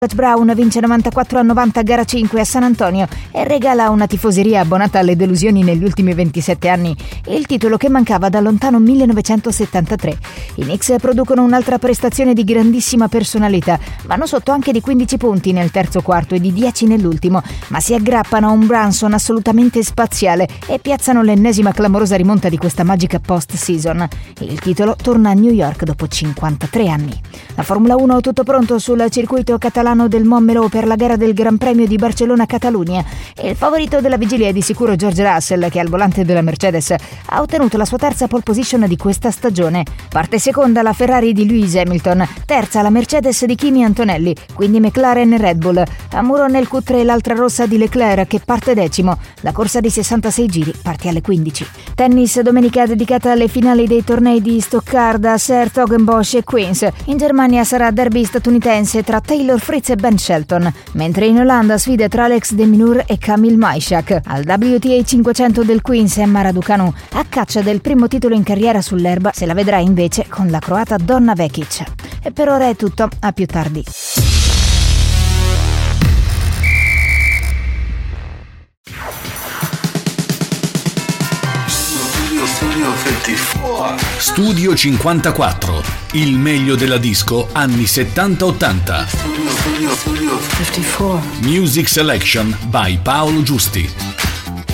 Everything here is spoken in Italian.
Brown vince 94-90 a gara 5 a San Antonio e regala a una tifoseria abbonata alle delusioni negli ultimi 27 anni il titolo che mancava dal lontano 1973. I Knicks producono un'altra prestazione di grandissima personalità, vanno sotto anche di 15 punti nel terzo quarto e di 10 nell'ultimo, ma si aggrappano a un Brunson assolutamente spaziale e piazzano l'ennesima clamorosa rimonta di questa magica post-season. Il titolo torna a New York dopo 53 anni. La Formula 1 tutto pronto sul circuito catalano del Montmeló per la gara del Gran Premio di Barcellona-Catalunya e il favorito della vigilia è di sicuro George Russell, che al volante della Mercedes ha ottenuto la sua terza pole position di questa stagione. Parte seconda la Ferrari di Lewis Hamilton, terza la Mercedes di Kimi Antonelli, quindi McLaren e Red Bull. A muro nel Q3 l'altra rossa di Leclerc che parte decimo. La corsa di 66 giri parte alle 15. Tennis, domenica dedicata alle finali dei tornei di Stoccarda, 's-Hertogenbosch e Queens. In Germania sarà derby statunitense tra Taylor Fritz e Ben Shelton, mentre in Olanda sfide tra Alex de Minaur e Kamil Maishak. Al WTA 500 del Queens Emma Raducanu a caccia del primo titolo in carriera sull'erba, se la vedrà invece con la croata Donna Vekic. E per ora è tutto, a più tardi. Studio 54, il meglio della disco anni 70-80. Music Selection by Paolo Giusti.